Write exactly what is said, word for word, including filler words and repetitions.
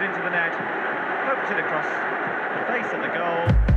into the net, poked it across the face of the goal.